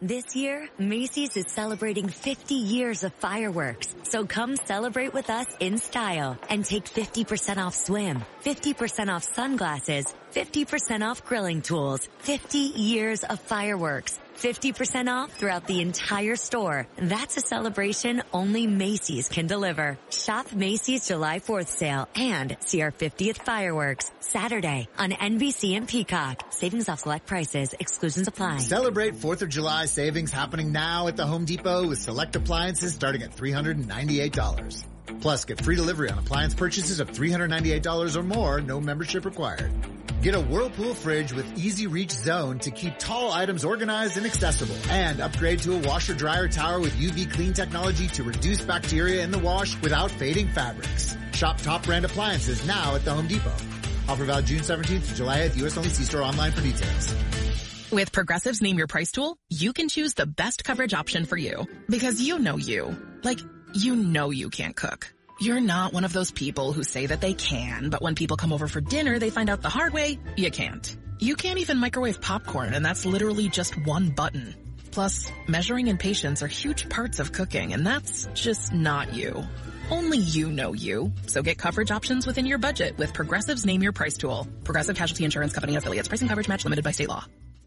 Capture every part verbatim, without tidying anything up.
This year, Macy's is celebrating fifty years of fireworks. So come celebrate with us in style and take fifty percent off swim, fifty percent off sunglasses, fifty percent off grilling tools, fifty years of fireworks, fifty percent off throughout the entire store. That's a celebration only Macy's can deliver. Shop Macy's July fourth sale and see our fiftieth fireworks Saturday on N B C and Peacock. Savings off select prices. Exclusions apply. Celebrate fourth of July savings happening now at the Home Depot with select appliances starting at three hundred ninety-eight dollars. Plus, get free delivery on appliance purchases of three hundred ninety-eight dollars or more, no membership required. Get a Whirlpool fridge with Easy Reach Zone to keep tall items organized and accessible. And upgrade to a washer dryer tower with U V clean technology to reduce bacteria in the wash without fading fabrics. Shop top brand appliances now at the Home Depot. Offer valid June seventeenth to July eighth, U S only. See store online for details. With Progressive's Name Your Price tool, you can choose the best coverage option for you. Because you know you. Like, you know you can't cook. You're not one of those people who say that they can, but when people come over for dinner, they find out the hard way, you can't. You can't even microwave popcorn, and that's literally just one button. Plus, measuring and patience are huge parts of cooking, and that's just not you. Only you know you. So get coverage options within your budget with Progressive's Name Your Price tool. Progressive Casualty Insurance Company affiliates. Pricing coverage match limited by state law.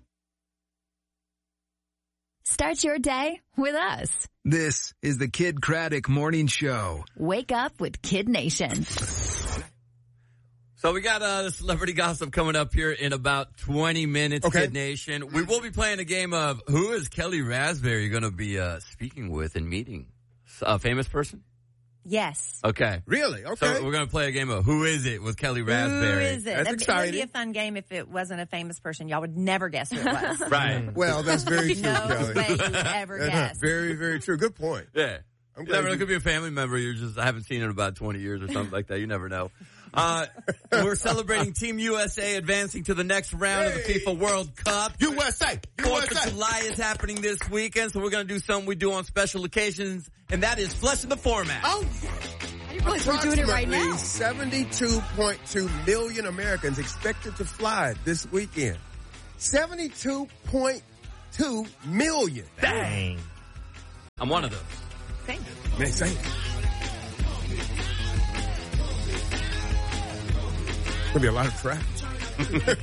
Start your day with us. This is the Kid Craddock Morning Show. Wake up with Kid Nation. So we got uh, the celebrity gossip coming up here in about twenty minutes, okay. Kid Nation. We will be playing a game of who is Kelly Raspberry going to be uh, speaking with and meeting? A famous person? Yes. Okay. Really? Okay. So we're going to play a game of Who Is It with Kelly Raspberry. Who is it? That's That, exciting. It would be a fun game if it wasn't a famous person. Y'all would never guess who it was. Right. Well, that's very true, No Kelly. way you would ever guess. Very, very true. Good point. Yeah. I'm You glad never, you- it could be a family member. You're just, I haven't seen in about twenty years or something like that. You never know. Uh, we're celebrating Team U S A advancing to the next round Hey. of the FIFA World Cup. U S A! Fourth U S A! of July is happening this weekend, so we're going to do something we do on special occasions, and that is flushing the format. Oh, We're doing it right approximately now. seventy-two point two million Americans expected to fly this weekend. seventy-two point two million. Dang. I'm one of those. Thank you. Man, same. There'll be a lot of traffic.